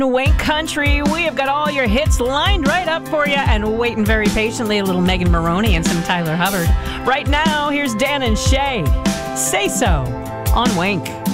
Wink Country, we have got all your hits lined right up for you and waiting very patiently. A little Megan Maroney and some Tyler Hubbard. Right now, here's Dan and Shay. Say So on Wink.